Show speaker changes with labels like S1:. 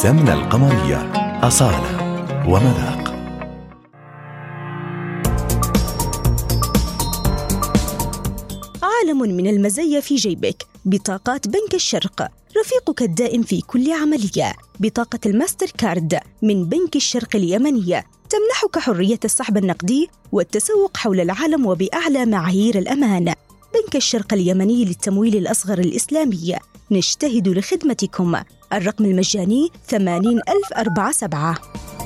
S1: السمنة القمرية أصالة ومذاق.
S2: عالم من المزايا في جيبك. بطاقات بنك الشرق، رفيقك الدائم في كل عملية. بطاقة الماستر كارد من بنك الشرق اليمنية تمنحك حرية السحب النقدي والتسوق حول العالم وبأعلى معايير الأمان. بنك الشرق اليمني للتمويل الأصغر الإسلامي، نجتهد لخدمتكم. الرقم المجاني 80047.